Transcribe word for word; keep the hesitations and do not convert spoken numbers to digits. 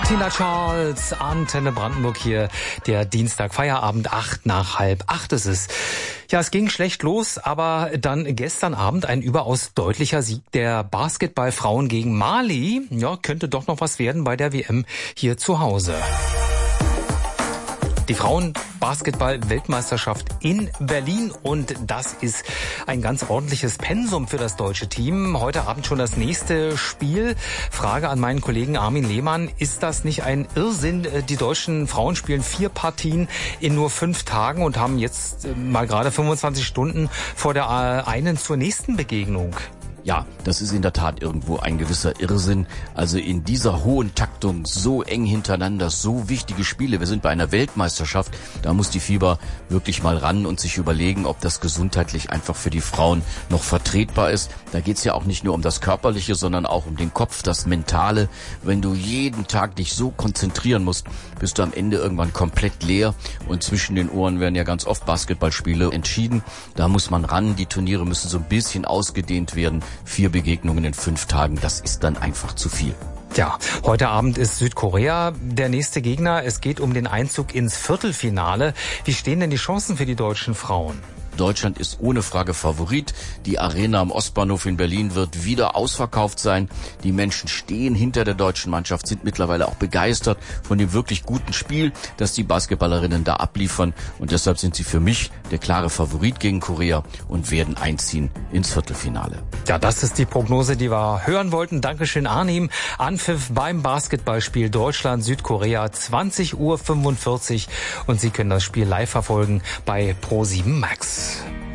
Tina Charles, Antenne Brandenburg hier, der Dienstag, Feierabend, acht nach halb acht ist es. Ja, es ging schlecht los, aber dann gestern Abend ein überaus deutlicher Sieg der Basketballfrauen gegen Mali. Ja, könnte doch noch was werden bei der W M hier zu Hause. Die Frauen-Basketball-Weltmeisterschaft in Berlin und das ist ein ganz ordentliches Pensum für das deutsche Team. Heute Abend schon das nächste Spiel. Frage an meinen Kollegen Armin Lehmann, ist das nicht ein Irrsinn? Die deutschen Frauen spielen vier Partien in nur fünf Tagen und haben jetzt mal gerade fünfundzwanzig Stunden vor der einen zur nächsten Begegnung. Ja, das ist in der Tat irgendwo ein gewisser Irrsinn. Also in dieser hohen Taktung, so eng hintereinander, so wichtige Spiele. Wir sind bei einer Weltmeisterschaft. Da muss die FIBA wirklich mal ran und sich überlegen, ob das gesundheitlich einfach für die Frauen noch vertretbar ist. Da geht's ja auch nicht nur um das Körperliche, sondern auch um den Kopf, das Mentale. Wenn du jeden Tag dich so konzentrieren musst, bist du am Ende irgendwann komplett leer. Und zwischen den Ohren werden ja ganz oft Basketballspiele entschieden. Da muss man ran. Die Turniere müssen so ein bisschen ausgedehnt werden. Vier Begegnungen in fünf Tagen, das ist dann einfach zu viel. Ja, heute Abend ist Südkorea der nächste Gegner. Es geht um den Einzug ins Viertelfinale. Wie stehen denn die Chancen für die deutschen Frauen? Deutschland ist ohne Frage Favorit. Die Arena am Ostbahnhof in Berlin wird wieder ausverkauft sein. Die Menschen stehen hinter der deutschen Mannschaft, sind mittlerweile auch begeistert von dem wirklich guten Spiel, das die Basketballerinnen da abliefern. Und deshalb sind sie für mich der klare Favorit gegen Korea und werden einziehen ins Viertelfinale. Ja, das ist die Prognose, die wir hören wollten. Dankeschön, Arnim. Anpfiff beim Basketballspiel Deutschland-Südkorea, zwanzig Uhr fünfundvierzig. Und Sie können das Spiel live verfolgen bei Pro sieben Max.